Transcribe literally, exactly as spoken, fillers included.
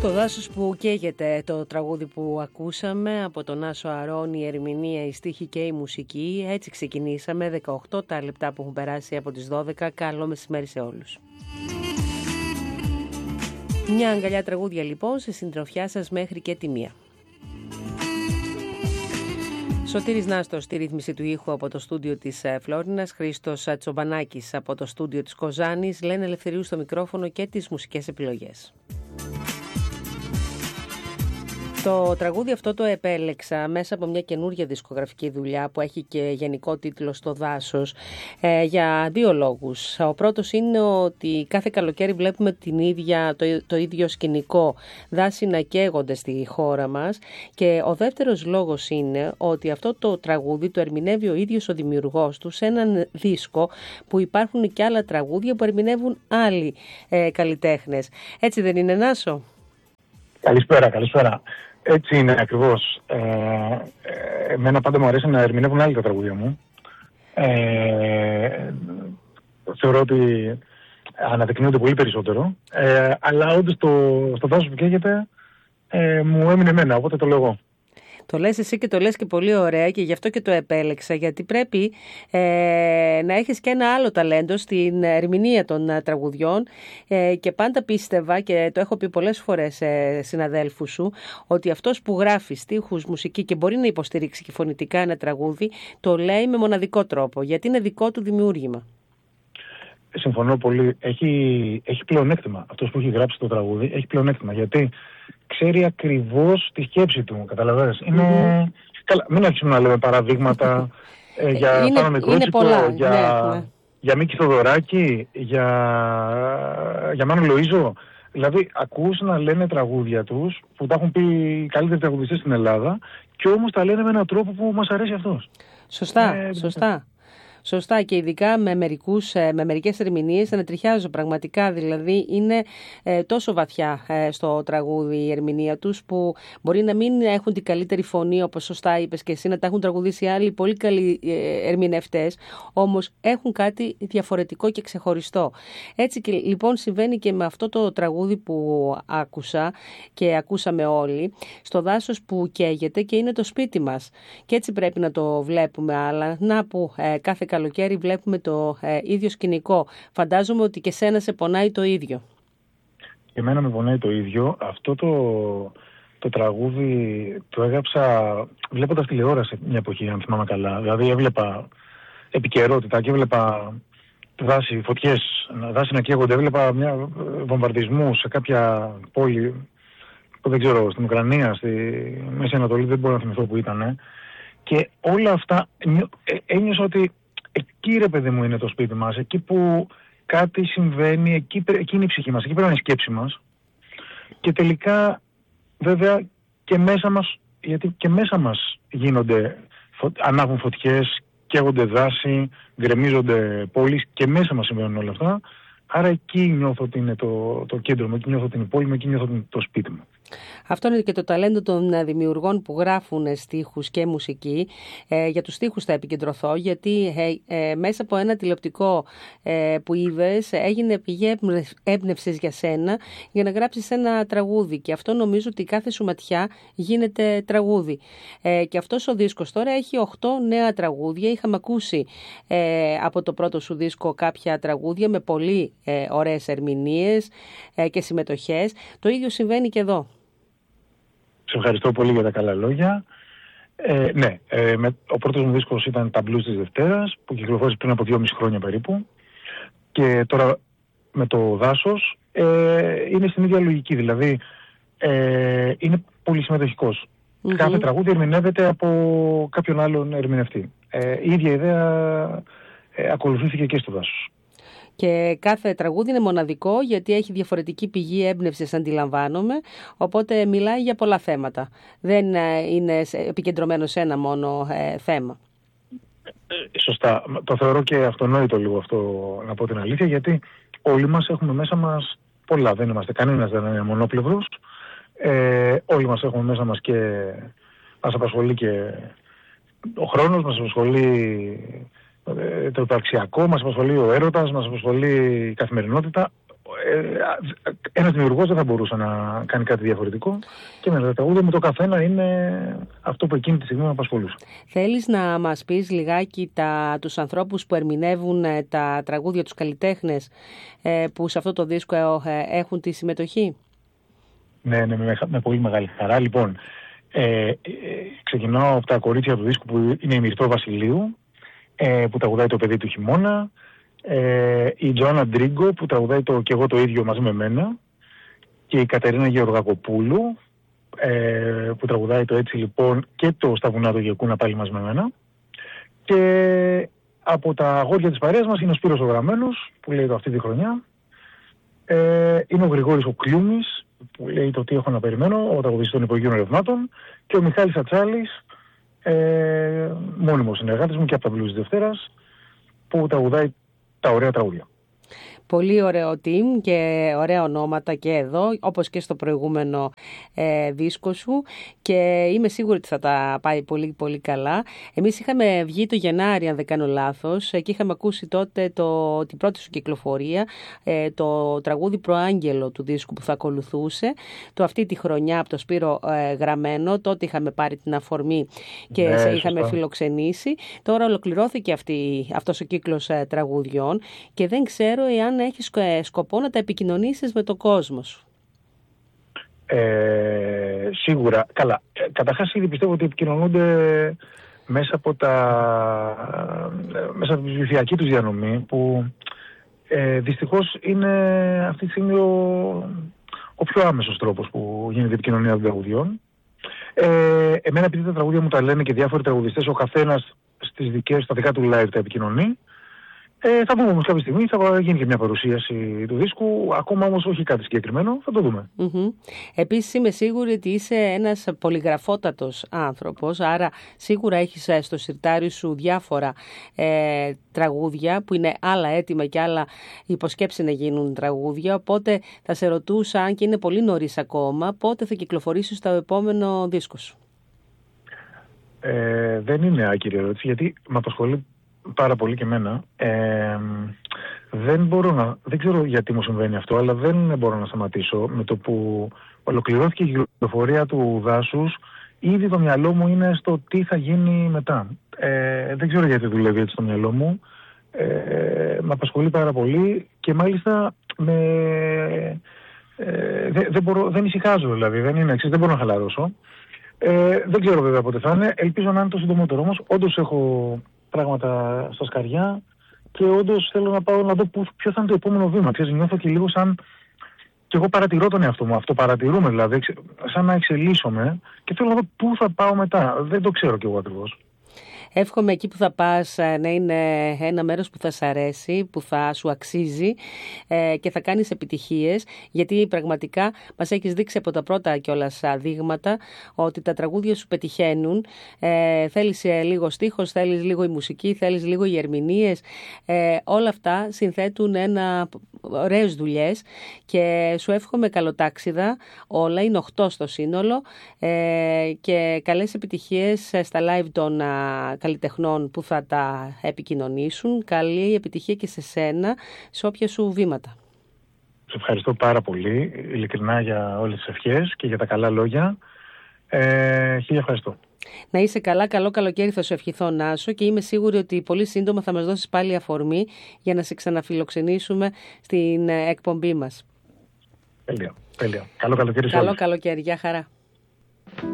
Στο δάσος που καίγεται, το τραγούδι που ακούσαμε από τον Άσο Αρώνη, η ερμηνεία, η στίχη και η μουσική. Έτσι ξεκινήσαμε, δεκαοκτώ τα λεπτά που έχουν περάσει από τις δώδεκα. Καλό μεσημέρι σε όλους. Μια αγκαλιά τραγούδια λοιπόν σε συντροφιά σας μέχρι και τη μία. Σωτήρης Νάστος στη ρύθμιση του ήχου από το στούντιο της Φλόρινας, Χρήστος Τσομπανάκης από το στούντιο της Κοζάνης, Λένα Ελευθερίου στο μικρόφωνο και τις μουσικές επιλογές. Το τραγούδι αυτό το επέλεξα μέσα από μια καινούργια δισκογραφική δουλειά που έχει και γενικό τίτλο «Στο δάσος» ε, για δύο λόγους. Ο πρώτος είναι ότι κάθε καλοκαίρι βλέπουμε την ίδια, το, το ίδιο σκηνικό, δάση να καίγονται στη χώρα μας, και ο δεύτερος λόγος είναι ότι αυτό το τραγούδι το ερμηνεύει ο ίδιος ο δημιουργός του σε έναν δίσκο που υπάρχουν και άλλα τραγούδια που ερμηνεύουν άλλοι ε, καλλιτέχνες. Έτσι δεν είναι, Νάσο? Καλησπέρα, καλησπέρα. Έτσι είναι ακριβώς. Ε, ε, εμένα πάντα μου αρέσει να ερμηνεύουν άλλοι τα τραγούδια μου. Ε, θεωρώ ότι αναδεικνύονται πολύ περισσότερο. Ε, αλλά όντως το, στο δάσος που καίγεται ε, μου έμεινε εμένα, οπότε το λέω εγώ. Το λες εσύ και το λες και πολύ ωραία, και γι' αυτό και το επέλεξα, γιατί πρέπει ε, να έχεις και ένα άλλο ταλέντο στην ερμηνεία των ε, τραγουδιών ε, και πάντα πίστευα, και το έχω πει πολλές φορές σε συναδέλφους σου, ότι αυτός που γράφει στίχους, μουσική και μπορεί να υποστηρίξει και φωνητικά ένα τραγούδι, το λέει με μοναδικό τρόπο, γιατί είναι δικό του δημιούργημα. Συμφωνώ πολύ. Έχει, έχει πλεονέκτημα. Αυτός που έχει γράψει το τραγούδι έχει πλεονέκτημα, γιατί ξέρει ακριβώς τη σκέψη του, καταλαβαίνεις. Mm-hmm. Είναι... Καλά, μην αρχίσουμε να λέμε παραδείγματα ε, για είναι, Θάνο Μικρότσικο, για, ναι, ναι. για Μίκη Θοδωράκη, για, για Μάνο Λοΐζο. Δηλαδή, ακούς να λένε τραγούδια τους που τα έχουν πει οι καλύτεροι τραγουδιστές στην Ελλάδα, και όμως τα λένε με έναν τρόπο που μας αρέσει αυτός. Σωστά, ε, σωστά. Σωστά, και ειδικά με, μερικούς, με μερικές ερμηνείες ανατριχιάζω πραγματικά, δηλαδή είναι ε, τόσο βαθιά ε, στο τραγούδι η ερμηνεία τους, που μπορεί να μην έχουν την καλύτερη φωνή, όπως σωστά είπες και εσύ, να τα έχουν τραγουδήσει άλλοι πολύ καλοί ε, ερμηνευτές, όμως έχουν κάτι διαφορετικό και ξεχωριστό. Έτσι και λοιπόν συμβαίνει και με αυτό το τραγούδι που άκουσα και ακούσαμε όλοι, στο δάσος που καίγεται και είναι το σπίτι μας. Και έτσι πρέπει να το βλέπουμε, αλλά να που ε, κάθε καλοκαίρι βλέπουμε το ε, ίδιο σκηνικό. Φαντάζομαι ότι και σένα σε πονάει το ίδιο. Εμένα με πονάει το ίδιο. Αυτό το, το τραγούδι το έγραψα βλέποντας τηλεόραση μια εποχή, αν θυμάμαι καλά. Δηλαδή έβλεπα επικαιρότητα και έβλεπα δάση, φωτιές, δάση να καίγονται. Έβλεπα μια βομβαρδισμού σε κάποια πόλη που δεν ξέρω, στην Ουκρανία, στη Μέση Ανατολή, δεν μπορώ να θυμηθώ που ήταν. Και όλα αυτά ένιωσα ότι εκεί, ρε παιδί μου, είναι το σπίτι μας. Εκεί που κάτι συμβαίνει, εκεί, εκεί είναι η ψυχή μας, εκεί πρέπει να είναι η σκέψη μας. Και τελικά, βέβαια, και μέσα μας, γιατί και μέσα μας γίνονται, φω, ανάβουν φωτιές, καίγονται δάση, γκρεμίζονται πόλεις, και μέσα μας συμβαίνουν όλα αυτά. Άρα εκεί νιώθω ότι είναι το, το κέντρο μου, εκεί νιώθω ότι είναι η πόλη μου, εκεί νιώθω ότι είναι το σπίτι μου. Αυτό είναι και το ταλέντο των δημιουργών που γράφουν στίχους και μουσική. Ε, για τους στίχους θα επικεντρωθώ, γιατί ε, ε, μέσα από ένα τηλεοπτικό ε, που είδες έγινε πηγή έμπνευσης για σένα για να γράψεις ένα τραγούδι, και αυτό νομίζω ότι κάθε σου ματιά γίνεται τραγούδι. Ε, και αυτός ο δίσκος τώρα έχει οκτώ νέα τραγούδια. Είχαμε ακούσει ε, από το πρώτο σου δίσκο κάποια τραγούδια με πολύ ε, ωραίες ερμηνείες ε, και συμμετοχές. Το ίδιο συμβαίνει και εδώ. Σε ευχαριστώ πολύ για τα καλά λόγια. Ε, ναι, ε, με, ο πρώτος μου δίσκος ήταν «Τα Blues της Δευτέρας», που κυκλοφόρησε πριν από δυόμιση χρόνια περίπου. Και τώρα με το δάσος ε, είναι στην ίδια λογική. Δηλαδή ε, είναι πολύ συμμετοχικός. Mm-hmm. Κάθε τραγούδι ερμηνεύεται από κάποιον άλλον ερμηνευτή. Ε, η ίδια ιδέα ε, ακολουθήθηκε και στο δάσος. Και κάθε τραγούδι είναι μοναδικό, γιατί έχει διαφορετική πηγή έμπνευσης, αντιλαμβάνομαι, οπότε μιλάει για πολλά θέματα. Δεν είναι επικεντρωμένο σε ένα μόνο ε, θέμα. Ε, σωστά. Το θεωρώ και αυτονόητο λίγο αυτό, να πω την αλήθεια, γιατί όλοι μας έχουμε μέσα μας πολλά. Δεν είμαστε, κανένας δεν είναι μονόπλευρος. Ε, όλοι μας έχουμε μέσα μας και μας απασχολεί και ο χρόνος, μας απασχολεί το υπαρξιακό, μας απασχολεί ο έρωτας, μας απασχολεί η καθημερινότητα. ε, ένας δημιουργός δεν θα μπορούσε να κάνει κάτι διαφορετικό και με τα τραγούδια μου το καθένα είναι αυτό που εκείνη τη στιγμή με απασχολούσε. Θέλεις να μας πεις λιγάκι τα, τους ανθρώπους που ερμηνεύουν τα τραγούδια, τους καλλιτέχνες ε, που σε αυτό το δίσκο ε, έχουν τη συμμετοχή? Ναι, ναι, με, με πολύ μεγάλη χαρά. Λοιπόν, ε, ε, ξεκινάω από τα κορίτσια του δίσκου που είναι η Μυρτώ Βασιλείου, ε, που τραγουδάει το παιδί του χειμώνα, ε, η Τζοάννα Ντρίγκο που τραγουδάει το «Κι εγώ το ίδιο» μαζί με μένα, και η Κατερίνα Γεωργακοπούλου ε, που τραγουδάει το «Έτσι λοιπόν» και το «Στα βουνά του Γεκούνα» πάλι μαζί με μένα. Και από τα αγόρια της παρέας μας είναι ο Σπύρος ο Γραμμένος που λέει το «Αυτή τη χρονιά». Ε, είναι ο Γρηγόρης ο Κλιούμης που λέει το «Τι έχω να περιμένω», ο τραγουδιστής των Υπουργείων Ρευμάτων, και ο Μιχάλης Ατσάλης, ε, μόνιμος συνεργάτης μου και από τα Blues της Δευτέρας, που τραγουδάει τα ωραία τραγούδια. Πολύ ωραίο team και ωραία ονόματα και εδώ, όπως και στο προηγούμενο ε, δίσκο σου, και είμαι σίγουρη ότι θα τα πάει πολύ πολύ καλά. Εμείς είχαμε βγει το Γενάρη, αν δεν κάνω λάθος, και είχαμε ακούσει τότε το, την πρώτη σου κυκλοφορία, ε, το τραγούδι «Προάγγελο» του δίσκου που θα ακολουθούσε, το «Αυτή τη χρονιά» από το Σπύρο ε, Γραμμένο. Τότε είχαμε πάρει την αφορμή και ναι, σε είχαμε σωστά. φιλοξενήσει. Τώρα ολοκληρώθηκε αυτή, αυτός ο κύκλος ε, τραγουδιών και δεν ξέρω εάν έχεις σκοπό να τα επικοινωνήσεις με τον κόσμο σου. Ε, σίγουρα. Καλά. Ε, καταρχάς ήδη πιστεύω ότι επικοινωνούνται μέσα από, τα, μέσα από τη ψηφιακή τους διανομή, που ε, δυστυχώς είναι αυτή τη στιγμή ο, ο πιο άμεσος τρόπος που γίνεται η επικοινωνία των τραγουδιών. Ε, εμένα, επειδή τα τραγούδια μου τα λένε και διάφοροι τραγουδιστές, ο καθένας στις δικές, στα δικά του live τα επικοινωνεί. Ε, θα δούμε όμως κάποια στιγμή, θα γίνει και μια παρουσίαση του δίσκου, ακόμα όμως όχι κάτι συγκεκριμένο, θα το δούμε. Mm-hmm. Επίσης είμαι σίγουρη ότι είσαι ένας πολυγραφότατος άνθρωπος, άρα σίγουρα έχεις στο σιρτάρι σου διάφορα ε, τραγούδια που είναι άλλα έτοιμα και άλλα υποσκέψει να γίνουν τραγούδια, οπότε θα σε ρωτούσα, αν και είναι πολύ νωρίς ακόμα, πότε θα κυκλοφορήσεις το επόμενο δίσκο σου. Ε, δεν είναι άκυρη ερώτηση, γιατί με απασχολεί πάρα πολύ και εμένα. Ε, δεν μπορώ να, δεν ξέρω γιατί μου συμβαίνει αυτό, αλλά δεν μπορώ να σταματήσω. Με το που ολοκληρώθηκε η κυκλοφορία του Δάσους, ήδη το μυαλό μου είναι στο τι θα γίνει μετά. Ε, δεν ξέρω γιατί δουλεύει έτσι το μυαλό μου. Ε, με απασχολεί πάρα πολύ και μάλιστα με, ε, δεν, δεν, μπορώ, δεν ησυχάζω δηλαδή, δεν είναι εξής, δεν μπορώ να χαλαρώσω. Ε, δεν ξέρω βέβαια πότε θα είναι, ελπίζω να είναι το συντομότερο. Όμως όντως έχω πράγματα στα σκαριά και όντως θέλω να πάω να δω που, ποιο θα είναι το επόμενο βήμα. Ξέρεις, νιώθω και λίγο σαν και εγώ παρατηρώ τον εαυτό μου, αυτό παρατηρούμε δηλαδή, σαν να εξελίσσομαι και θέλω να δω πού θα πάω μετά. Δεν το ξέρω κι εγώ ακριβώς. Εύχομαι εκεί που θα πας να είναι ένα μέρος που θα σ' αρέσει, που θα σου αξίζει ε, και θα κάνεις επιτυχίες, γιατί πραγματικά μας έχεις δείξει από τα πρώτα κιόλας δείγματα ότι τα τραγούδια σου πετυχαίνουν. Ε, θέλεις λίγο στίχος, θέλεις λίγο η μουσική, θέλεις λίγο οι ερμηνείες. Ε, όλα αυτά συνθέτουν ένα ωραίες δουλειές και σου εύχομαι καλοτάξιδα. Όλα είναι οχτώ στο σύνολο ε, και καλές επιτυχίες στα live των καλλιτεχνών που θα τα επικοινωνήσουν. Καλή επιτυχία και σε σένα, σε όποια σου βήματα. Σε ευχαριστώ πάρα πολύ, ειλικρινά, για όλες τις ευχές και για τα καλά λόγια. Ε, χίλια ευχαριστώ. Να είσαι καλά, καλό καλοκαίρι θα σου ευχηθώ, Νάσο, και είμαι σίγουρη ότι πολύ σύντομα θα μας δώσεις πάλι αφορμή για να σε ξαναφιλοξενήσουμε στην εκπομπή μας. Τέλεια, τέλεια. Καλό καλοκαίρι σε Καλό όλους. καλοκαίρι, γεια χαρά.